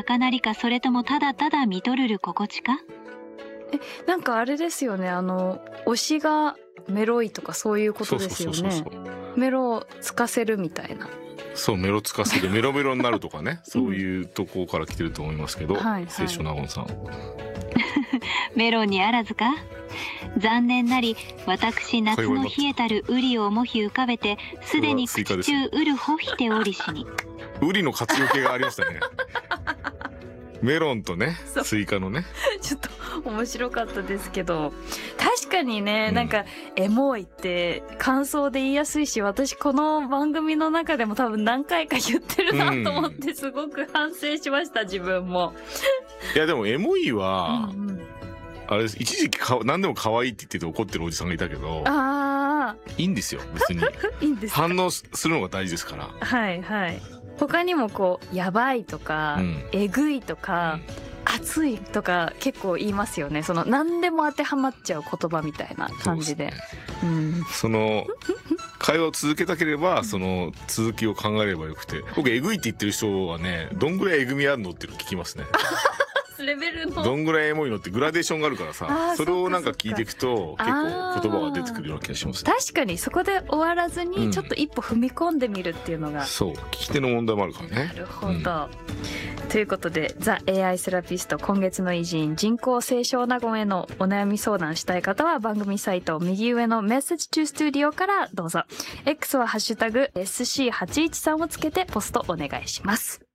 なりか、それともただただ見とるる心地か。 なんかあれですよね、推しがメロいとかそういうことですよね。メロをつかせるみたいな。 そう、メロつかせる、メロメロになるとかね、そういうとこから来てると思いますけど、聖書納言さん。 メロンにあらずか。残念なり、私夏の冷えたるウリをもひ浮かべて、すでに口中うるほひておりしに。 ウリの活用形がありましたね。メロンとね、スイカのね。 ちょっと面白かったですけど、確かにね、なんかエモいって感想で言いやすいし、私この番組の中でも多分何回か言ってるなと思って、すごく反省しました、自分も。 いやでもエモいは、あれです、一時期何でも可愛いって言ってて怒ってるおじさんがいたけど、いいんですよ、別に。 いいんですか。 反応するのが大事ですから。 はいはい。他にもこうやばいとか、えぐいとか、熱いとか結構言いますよね。その何でも当てはまっちゃう言葉みたいな感じで。 その会話を続けたければその続きを考えればよくて、僕えぐいって言ってる人はね、どんぐらいえぐみあるのって聞きますね。 レベルのどんぐらいエモいのってグラデーションがあるからさ、それをなんか聞いていくと結構言葉が出てくるような気がしますね。 確かにそこで終わらずにちょっと一歩踏み込んでみるっていうのが、 そう、聞き手の問題もあるからね。 なるほど、ということでザ・ AI セラピスト今月の偉人、人工清少納言へのお悩み相談したい方は番組サイト右上のメッセージトゥスタジオからどうぞ。 X はハッシュタグ SC813 をつけてポストお願いします。